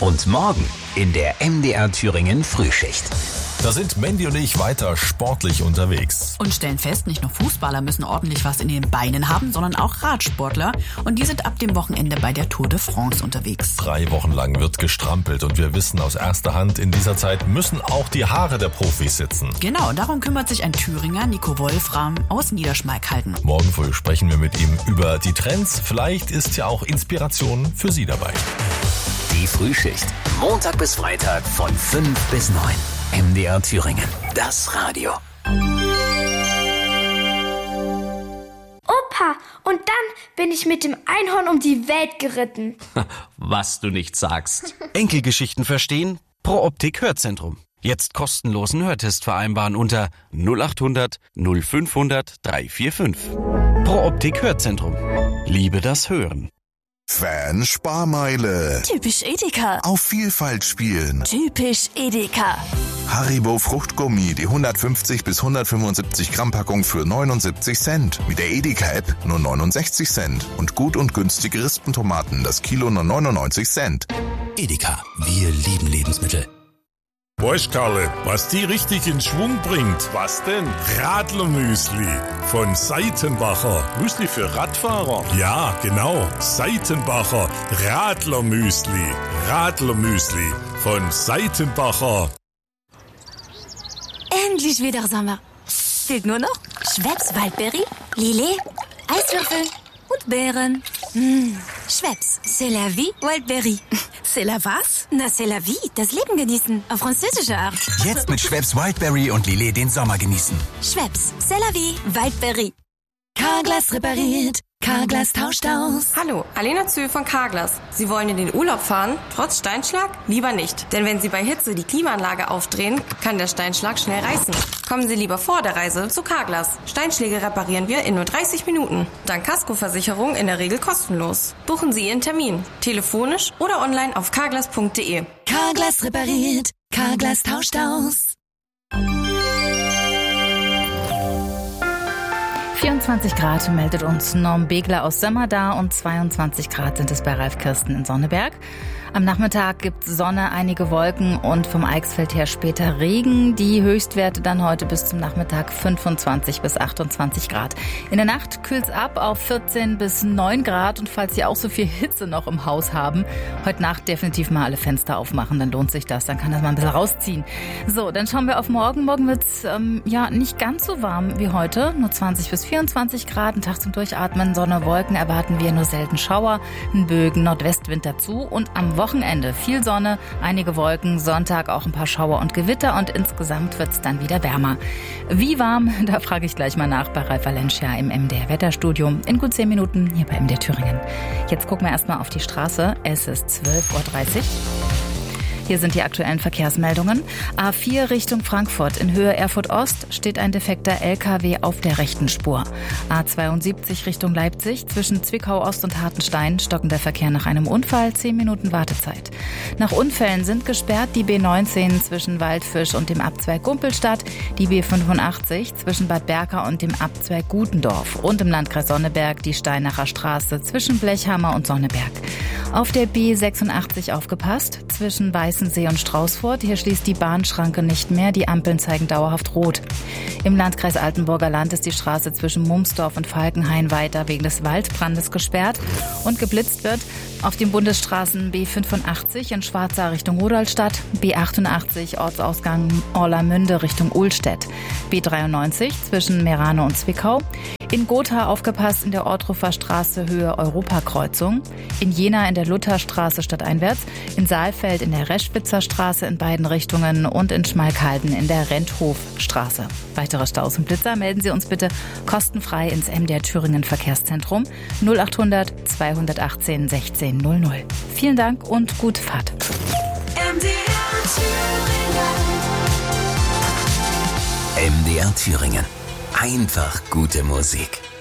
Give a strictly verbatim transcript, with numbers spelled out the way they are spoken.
Und morgen in der M D R Thüringen Frühschicht. Da sind Mandy und ich weiter sportlich unterwegs. Und stellen fest, nicht nur Fußballer müssen ordentlich was in den Beinen haben, sondern auch Radsportler. Und die sind ab dem Wochenende bei der Tour de France unterwegs. Drei Wochen lang wird gestrampelt und wir wissen aus erster Hand, in dieser Zeit müssen auch die Haare der Profis sitzen. Genau, darum kümmert sich ein Thüringer, Nico Wolfram, aus Niederschmalkalden. Morgen früh sprechen wir mit ihm über die Trends. Vielleicht ist ja auch Inspiration für Sie dabei. Die Frühschicht. Montag bis Freitag von fünf bis neun. M D R Thüringen. Das Radio. Opa, und dann bin ich mit dem Einhorn um die Welt geritten. Was du nicht sagst. Enkelgeschichten verstehen? Pro Optik Hörzentrum. Jetzt kostenlosen Hörtest vereinbaren unter null acht hundert null fünfhundert dreihundertfünfundvierzig. Pro Optik Hörzentrum. Liebe das Hören. Fan Sparmeile. Typisch Edeka. Auf Vielfalt spielen. Typisch Edeka. Haribo Fruchtgummi, die hundertfünfzig bis hundertfünfundsiebzig Gramm Packung für neunundsiebzig Cent. Mit der Edeka-App nur neunundsechzig Cent. Und gut und günstige Rispentomaten, das Kilo nur neunundneunzig Cent. Edeka. Wir lieben Lebensmittel. Weißt Karle, was die richtig in Schwung bringt? Was denn? Radlermüsli von Seitenbacher. Müsli für Radfahrer? Ja, genau. Seitenbacher Radlermüsli. Radlermüsli von Seitenbacher. Endlich wieder Sommer. Fehlt nur noch Schweppes Waldbeere, Lillet, Eiswürfel und Beeren. Mmh, Schweppes, c'est la vie Waldbeere. C'est la was? Na, c'est la vie, das Leben genießen, auf französische Art. Jetzt mit Schweppes Wildberry und Lillet den Sommer genießen. Schweppes, c'est la vie Waldbeere. Carglass repariert, Carglass tauscht aus. Hallo, Alena Zöhl von Carglass. Sie wollen in den Urlaub fahren, trotz Steinschlag? Lieber nicht. Denn wenn Sie bei Hitze die Klimaanlage aufdrehen, kann der Steinschlag schnell reißen. Kommen Sie lieber vor der Reise zu Carglass. Steinschläge reparieren wir in nur dreißig Minuten. Dank Kaskoversicherung in der Regel kostenlos. Buchen Sie Ihren Termin. Telefonisch oder online auf carglass punkt de. Carglass repariert, Carglass tauscht aus. vierundzwanzig Grad meldet uns Norm Begler aus Sömmerda und zweiundzwanzig Grad sind es bei Ralf Kirsten in Sonneberg. Am Nachmittag gibt Sonne, einige Wolken und vom Eichsfeld her später Regen. Die Höchstwerte dann heute bis zum Nachmittag fünfundzwanzig bis achtundzwanzig Grad. In der Nacht kühlt's ab auf vierzehn bis neun Grad und falls Sie auch so viel Hitze noch im Haus haben, heute Nacht definitiv mal alle Fenster aufmachen, dann lohnt sich das, dann kann das mal ein bisschen rausziehen. So, dann schauen wir auf morgen. Morgen wird's ähm, ja nicht ganz so warm wie heute, nur zwanzig bis vierundzwanzig Grad, ein Tag zum Durchatmen, Sonne, Wolken erwarten wir, nur selten Schauer, ein Bögen, Nordwestwind dazu und am Wochenende viel Sonne, einige Wolken, Sonntag auch ein paar Schauer und Gewitter und insgesamt wird's dann wieder wärmer. Wie warm? Da frage ich gleich mal nach bei Ralf Valencia im M D R Wetterstudio in gut zehn Minuten hier bei M D R Thüringen. Jetzt gucken wir erstmal auf die Straße. Es ist zwölf Uhr dreißig. Hier sind die aktuellen Verkehrsmeldungen. A vier Richtung Frankfurt. In Höhe Erfurt-Ost steht ein defekter L K W auf der rechten Spur. A zweiundsiebzig Richtung Leipzig. Zwischen Zwickau-Ost und Hartenstein stockender Verkehr nach einem Unfall. zehn Minuten Wartezeit. Nach Unfällen sind gesperrt die B neunzehn zwischen Waldfisch und dem Abzweig Gumpelstadt, die B fünfundachtzig zwischen Bad Berka und dem Abzweig Gutendorf und im Landkreis Sonneberg die Steinacher Straße zwischen Blechhammer und Sonneberg. Auf der B sechsundachtzig aufgepasst, zwischen Weißensee und Straußfurt. Hier schließt die Bahnschranke nicht mehr, die Ampeln zeigen dauerhaft rot. Im Landkreis Altenburger Land ist die Straße zwischen Mumsdorf und Falkenhain weiter wegen des Waldbrandes gesperrt und geblitzt wird auf den Bundesstraßen B fünfundachtzig in Schwarzach Richtung Rudolstadt, B achtundachtzig Ortsausgang Orlamünde Richtung Uhlstedt, B dreiundneunzig zwischen Merano und Zwickau, in Gotha aufgepasst in der Ortruffer Straße Höhe Europakreuzung, in Jena in der Lutherstraße stadteinwärts, in Saalfeld in der Reschwitzer Straße in beiden Richtungen und in Schmalkalden in der Renthofstraße. Weitere Staus und Blitzer melden Sie uns bitte kostenfrei ins M D R Thüringen Verkehrszentrum null achthundert zweihundertachtzehn sechzehn null null. Vielen Dank und gute Fahrt. M D R Thüringen. M D R Thüringen. Einfach gute Musik.